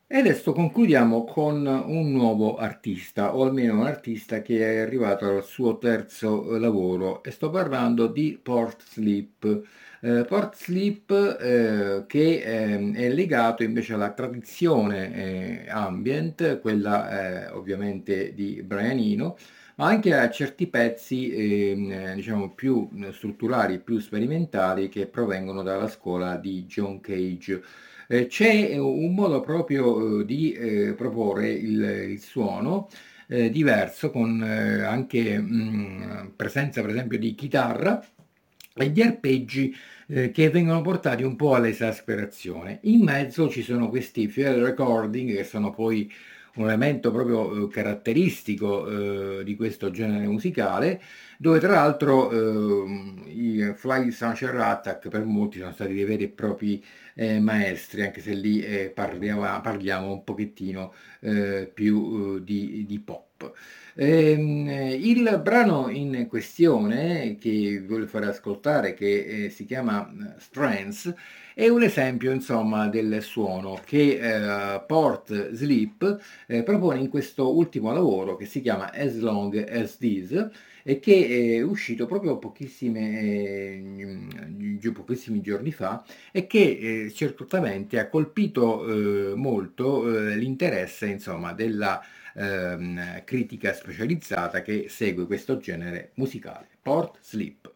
E adesso concludiamo con un nuovo artista, o almeno un artista che è arrivato al suo terzo lavoro, e sto parlando di Port Sleep. Port Sleep che è legato invece alla tradizione ambient, quella ovviamente di Brian Eno, ma anche a certi pezzi diciamo più strutturali, più sperimentali che provengono dalla scuola di John Cage. C'è un modo proprio di proporre il suono diverso, con anche presenza per esempio di chitarra e di arpeggi che vengono portati un po' all'esasperazione. In mezzo ci sono questi field recording che sono poi un elemento proprio caratteristico di questo genere musicale, dove tra l'altro i Fly Sanchez Attack per molti sono stati dei veri e propri maestri, anche se lì parliamo un pochettino più di pop. Il brano in questione che vi voglio fare ascoltare, che si chiama Strands, è un esempio, insomma, del suono che Port Sleep propone in questo ultimo lavoro che si chiama As Long as This e che è uscito proprio pochissimi giorni fa e che certamente ha colpito molto l'interesse, insomma, della critica specializzata che segue questo genere musicale. Port Sleep.